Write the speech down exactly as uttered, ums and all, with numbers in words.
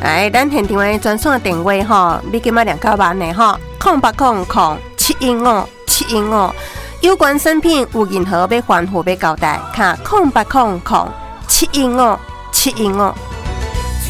来，咱现场的专线的电话吼，你今麦两九万的吼，空八空空七一五七一五。有关产品有任何要反复要交代，卡空八空空七一五七一五。